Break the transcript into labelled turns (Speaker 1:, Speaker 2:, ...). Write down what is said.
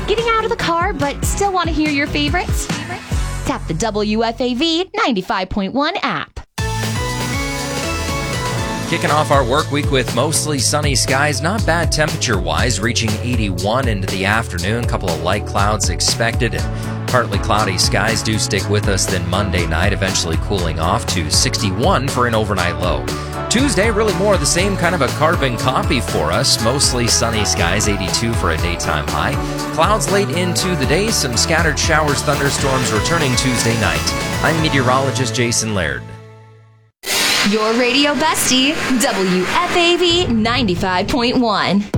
Speaker 1: Getting out of the car but still want to hear your favorites? Tap the WFAV 95.1 app.
Speaker 2: Kicking off our work week with mostly sunny skies, not bad temperature-wise, reaching 81 into the afternoon. A couple of light clouds expected, and partly cloudy skies do stick with us then Monday night, eventually cooling off to 61 for an overnight low. Tuesday, really more of the same, kind of a carbon copy for us. Mostly sunny skies, 82 for a daytime high. Clouds late into the day, some scattered showers, thunderstorms returning Tuesday night. I'm meteorologist Jason Laird.
Speaker 1: Your radio bestie, WFAV 95.1.